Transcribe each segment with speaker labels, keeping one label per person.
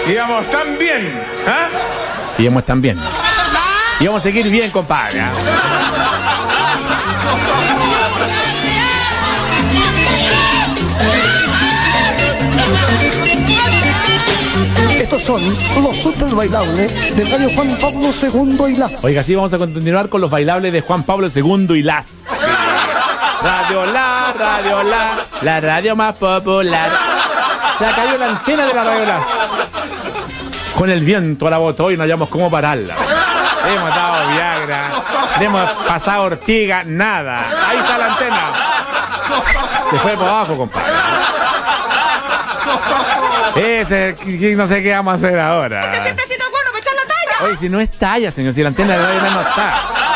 Speaker 1: Íbamos tan bien, ¿ah?
Speaker 2: Íbamos tan bien. Y vamos a seguir bien, compadre.
Speaker 3: Estos son los super bailables del radio Juan Pablo II y Las.
Speaker 2: Oiga, sí, vamos a continuar con los bailables de Juan Pablo II y Las. Radio la radio más popular. Se ha caído la antena de la Radio Las. Con el viento a la botó y no hallamos cómo pararla. Hemos dado Viagra, le hemos pasado ortiga, nada. Ahí está la antena. Se fue por abajo, compadre. No sé qué vamos a hacer ahora.
Speaker 4: Este siempre ha sido bueno para echar la talla.
Speaker 2: Oye, si no es talla, señor, si la antena de la Radio Las no está.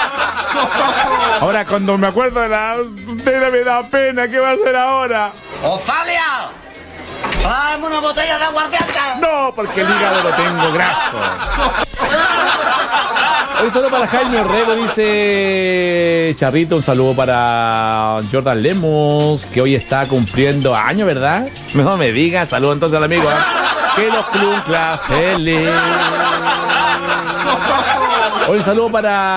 Speaker 2: Ahora cuando me acuerdo de la antena me da pena, ¿qué va a hacer ahora?
Speaker 4: ¡Ofalia! ¡Dame una botella de aguardiente!
Speaker 2: No, porque el hígado lo tengo graso. Un saludo para Jaime Orrego, dice Charrito. Un saludo para Jordan Lemos, que hoy está cumpliendo años, ¿verdad? No me diga. Saludo entonces al amigo, ¿eh? Que los cluncla feliz. Hoy un saludo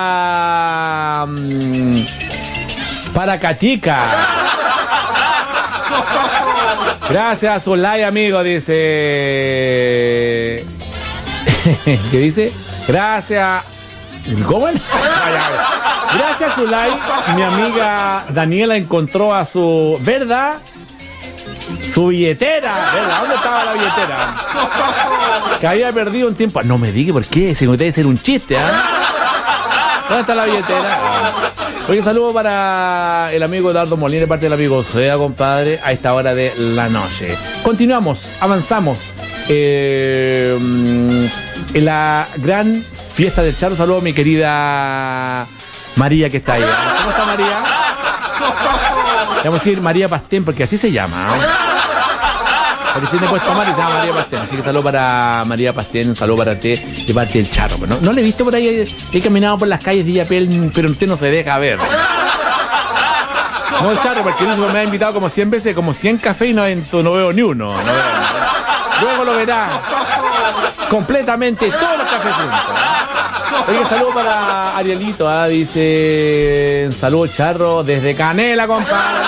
Speaker 2: para Cachica. Gracias, Zulay, amigo, dice. ¿Qué dice? Gracias. ¿Cómo es? Gracias, Zulay. Mi amiga Daniela encontró a su. ¿Verdad? Su billetera. ¿Verdad? ¿Dónde estaba la billetera? Que había perdido un tiempo. No me diga por qué. Si no debe ser un chiste, ¿ah? ¿Dónde está la billetera? Oye, saludo para el amigo Eduardo Molina, de parte del amigo Sea, compadre, a esta hora de la noche. Continuamos, avanzamos. En la gran fiesta del Charro, saludo a mi querida María, que está ahí. ¿Cómo está María? Le vamos a decir María Pastén, porque así se llama. Porque tiene puesto María y se llama María Pastén. Así que saludo para María Pastén, un saludo para ti de parte del Charro. No le he visto por ahí, he caminado por las calles de Illapel, pero usted no se deja ver. No, el Charro, porque me ha invitado como 100 veces, como 100 cafés y no veo ni uno. No veo nada. Luego lo verá completamente todos los cafés juntos. Oye, saludo para Arielito, dice, saludo Charro desde Canela, compadre.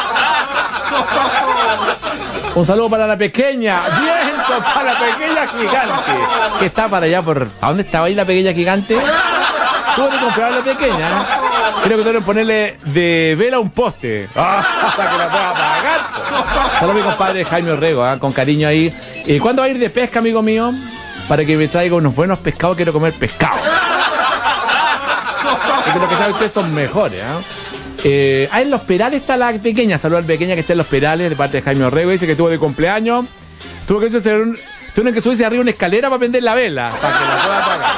Speaker 2: Un saludo para la pequeña, bien, para la pequeña gigante, que está para allá por... ¿A dónde estaba ahí la pequeña gigante? Tuvo que comprar la pequeña, ¿eh? Creo que tuvieron que ponerle de vela un poste, hasta que la pueda pagar. Saludos a mi compadre Jaime Orrego, con cariño ahí. ¿Cuándo va a ir de pesca, amigo mío? Para que me traiga unos buenos pescados, quiero comer pescado. Es que lo que sabe usted son mejores, en Los Perales está la pequeña. Saludos al pequeña que está en Los Perales, de parte de Jaime Orrego. Dice que tuvo de cumpleaños. Tuvo que subirse arriba una escalera para prender la vela, para que la pueda apagar.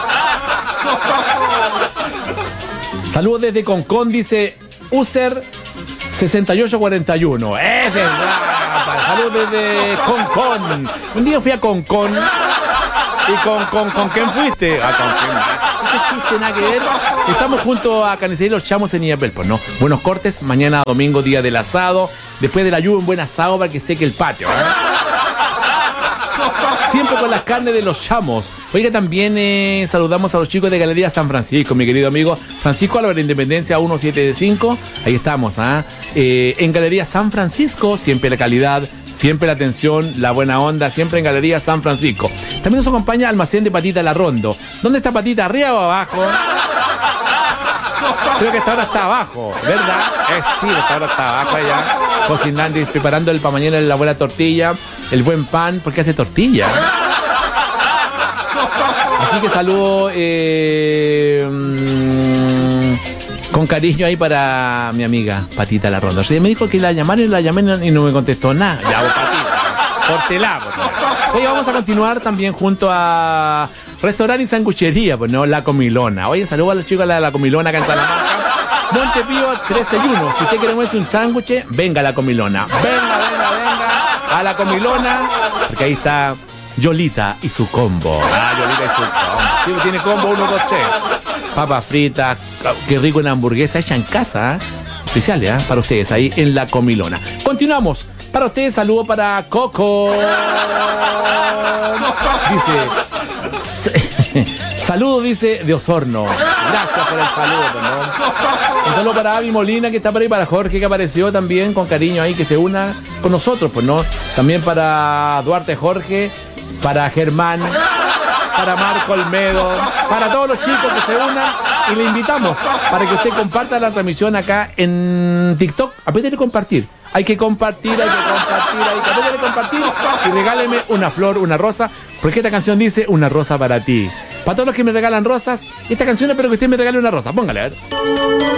Speaker 2: Saludos desde Concón, dice User 6841. Es verdad. Saludos desde Concón. Un día fui a Concón. ¿Y con quién fuiste? ¿Con quién? Ese chiste nada que ver. Estamos junto a Carnicería Los Chamos en Illapel, pues no. Buenos cortes, mañana domingo, día del asado. Después de la lluvia, un buen asado para que seque el patio, Siempre con las carnes de Los Chamos. Oiga, también saludamos a los chicos de Galería San Francisco, mi querido amigo Francisco Álvarez, Independencia 175. Ahí estamos, en Galería San Francisco, siempre la calidad, siempre la atención, la buena onda, siempre en Galería San Francisco. También nos acompaña Almacén de Patita La Rondo. ¿Dónde está Patita? ¿Arriba o abajo? Creo que esta hora está abajo, ¿verdad? Sí, esta hora está abajo allá, cocinando y preparando para mañana la buena tortilla, el buen pan, porque hace tortilla. Así que saludo con cariño ahí para mi amiga Patita La Ronda. O sea, me dijo que la llamé y no me contestó nada. Ya, Patita, pórtela. Oye, vamos a continuar también junto a restaurante y sanguchería, pues no, La Comilona. Oye, saludos a los chicos de La Comilona acá en Salamanca. Montepío 13-1. Si usted quiere comerse un sándwich, venga a La Comilona. Venga a La Comilona, porque ahí está Yolita y su combo. Yolita y su combo. Sí, tiene combo 1, 2, 3. Papas fritas, qué rico una hamburguesa hecha en casa, especiales para ustedes ahí en La Comilona. Continuamos. Para ustedes, saludo para Coco. Dice, saludo, dice, de Osorno. Gracias por el saludo, ¿no? Un saludo para Avi Molina, que está por ahí, para Jorge, que apareció también con cariño ahí, que se una con nosotros, pues, ¿no? También para Duarte Jorge, para Germán, para Marco Olmedo, para todos los chicos que se unan, y le invitamos para que usted comparta la transmisión acá en TikTok. Apriétele compartir. Hay que compartir, apriétele compartir y regáleme una flor, una rosa, porque esta canción dice una rosa para ti. Para todos los que me regalan rosas, esta canción espero que usted me regale una rosa. Póngale, a ver.